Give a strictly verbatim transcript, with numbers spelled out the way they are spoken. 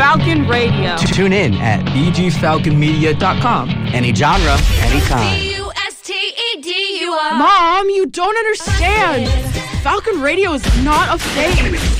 Falcon Radio. Tune in at b g falcon media dot com. Any genre, anytime. B U S T E D U R. Mom, you don't understand. Falcon Radio is not a phase.